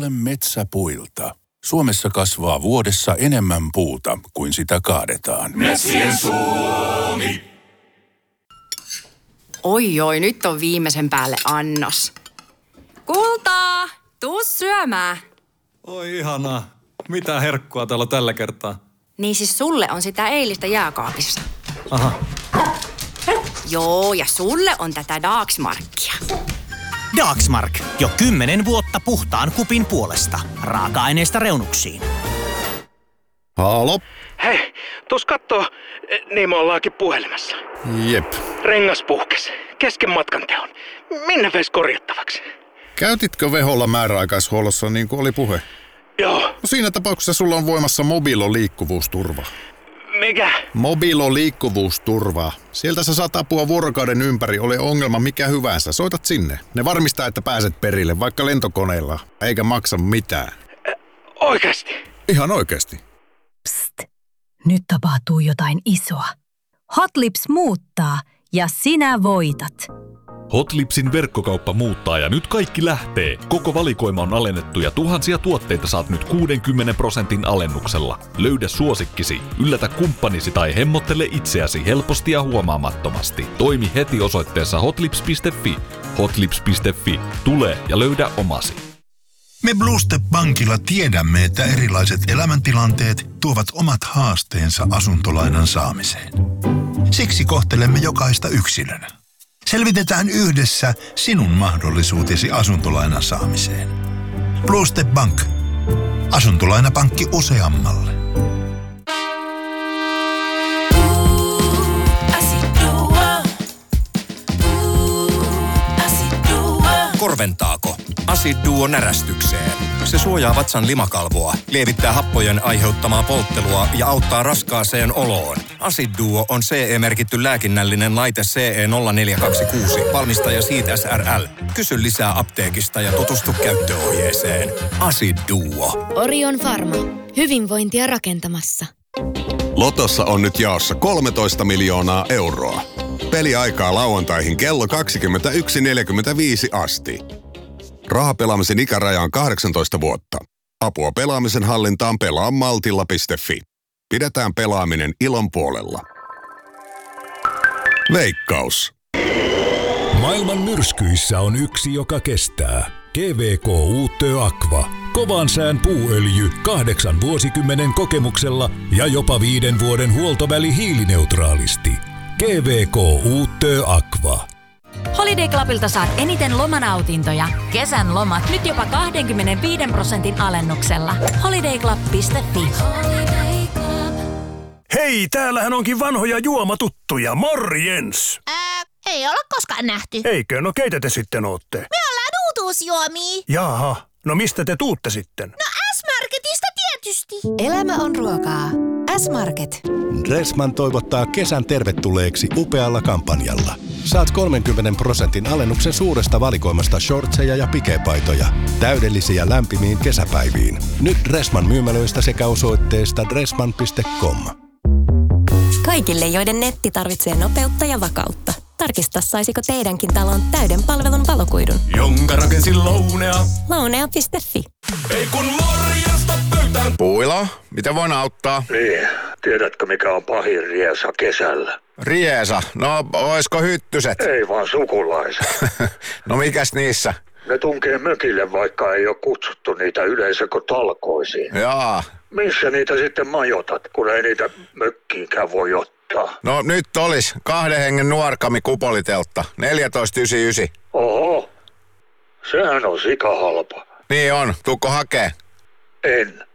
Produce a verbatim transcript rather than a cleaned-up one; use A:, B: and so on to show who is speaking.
A: metsäpuilta. Suomessa kasvaa vuodessa enemmän puuta kuin sitä kaadetaan.
B: Metsien Suomi.
C: Oi oi, nyt on viimeisen päälle annos. Kultaa, tuu syömään.
D: Oi ihanaa. Mitä herkkua täällä tällä kertaa?
C: Niin siis sulle on sitä eilistä jääkaapissa.
D: Aha.
C: Joo, ja sulle on tätä Dagsmarkia.
E: Dagsmark. Jo kymmenen vuotta puhtaan kupin puolesta. Raaka-aineista reunuksiin.
F: Halo?
G: Hei, tuus kattoo, niin me ollaankin puhelimessa.
F: Jep.
G: Rengas puhkes, kesken matkan teon. Minne veis korjattavaksi?
F: Käytitkö Veholla määräaikaishuollossa niin kuin oli puhe?
G: Joo.
F: No siinä tapauksessa sulla on voimassa Mobilo liikkuvuusturva.
G: Mikä?
F: Mobilo liikkuvuusturva. Sieltä sä saat apua vuorokauden ympäri, ole ongelma mikä hyvänsä. Soitat sinne. Ne varmistaa, että pääset perille, vaikka lentokoneella, eikä maksa mitään.
G: Ä, oikeasti?
F: Ihan oikeasti.
H: Psst. Nyt tapahtuu jotain isoa. Hotlips muuttaa ja sinä voitat.
I: Hotlipsin verkkokauppa muuttaa ja nyt kaikki lähtee. Koko valikoima on alennettu ja tuhansia tuotteita saat nyt kuudenkymmenen prosentin alennuksella. Löydä suosikkisi, yllätä kumppanisi tai hemmottele itseäsi helposti ja huomaamattomasti. Toimi heti osoitteessa hotlips piste fi. hotlips piste fi. Tule ja löydä omasi.
J: Me Bluestep Bankilla tiedämme, että erilaiset elämäntilanteet tuovat omat haasteensa asuntolainan saamiseen. Siksi kohtelemme jokaista yksilönä. Selvitetään yhdessä sinun mahdollisuutesi asuntolainan saamiseen. Bluestep Bank. Asuntolainapankki useammalle.
K: Korventaako? Acid Duo närästykseen. Se suojaa vatsan limakalvoa, lievittää happojen aiheuttamaa polttelua ja auttaa raskaaseen oloon. Acid Duo on C E-merkitty lääkinnällinen laite C E nolla neljä kaksi kuusi, valmistaja Seed S R L. Kysy lisää apteekista ja tutustu käyttöohjeeseen. Acid Duo.
L: Orion Pharma. Hyvinvointia rakentamassa.
M: Lotossa on nyt jaossa kolmetoista miljoonaa euroa. Peliaikaa lauantaihin kello kaksikymmentäyksi neljäkymmentäviisi asti. Rahapelaamisen ikäraja on kahdeksantoista vuotta. Apua pelaamisen hallintaan pelaa maltilla piste fi. Pidetään pelaaminen ilon puolella. Veikkaus.
N: Maailman myrskyissä on yksi, joka kestää. G V K Uutö Aqua. Kovan sään puuöljy kahdeksan vuosikymmenen kokemuksella ja jopa viiden vuoden huoltoväli hiilineutraalisti. G V K Uutö Aqua.
O: Holiday Clubilta saat eniten lomanautintoja. Kesän lomat nyt jopa kaksikymmentäviisi prosentin alennuksella. holiday club piste fi.
P: Hei, täällähän onkin vanhoja juomatuttuja. Morjens!
Q: Ää, ei olla koskaan nähty.
P: Eikö? No keitä te sitten ootte?
Q: Me ollaan uutuusjuomia.
P: Jaha, no mistä te tuutte sitten?
Q: No S-Marketista tietysti.
R: Elämä on ruokaa. S-Market.
S: Dressman toivottaa kesän tervetulleeksi upealla kampanjalla. Saat kolmenkymmenen prosentin alennuksen suuresta valikoimasta shortseja ja pikepaitoja. Täydellisiä lämpimiin kesäpäiviin. Nyt Dressman myymälöistä sekä osoitteesta dressman piste com.
R: Kaikille, joiden netti tarvitsee nopeutta ja vakautta. Tarkista, saisiko teidänkin talon täyden palvelun valokuidun.
B: Jonka rakensin Lounea.
R: Lounea piste fi.
B: Ei kun morjesta pöytään.
F: Puila, mitä voin auttaa?
T: Niin, tiedätkö mikä on pahin riesa kesällä?
F: Riesa? No, oisko hyttyset?
T: Ei vaan sukulaiset.
F: No mikäs niissä?
T: Ne tunkee mökille, vaikka ei ole kutsuttu niitä yleisökotalkoisiin.
F: Jaa.
T: Missä niitä sitten majoitat, kun ei niitä mökkiinkään voi ottaa?
F: No nyt olis kahden hengen nuorkami kupoliteltta. neljätoista yhdeksänkymmentäyhdeksän.
T: Oho, sehän on sikahalpa.
F: Niin on, tuukko hakee?
T: En.